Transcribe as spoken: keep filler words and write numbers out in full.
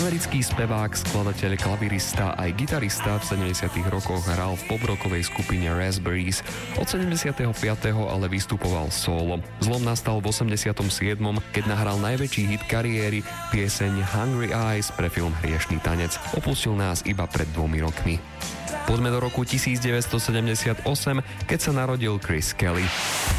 Americký spevák, skladateľ, klavirista aj gitarista v sedemdesiatych rokoch hral v pop-rockovej skupine Raspberries. Od sedemdesiateho piateho ale vystupoval solo. Zlom nastal v osemdesiatom siedmom, keď nahral najväčší hit kariéry, pieseň Hungry Eyes pre film Hriešný tanec. Opustil nás iba pred dvomi rokmi. Poďme do roku devätnásťsedemdesiatosem, keď sa narodil Chris Kelly.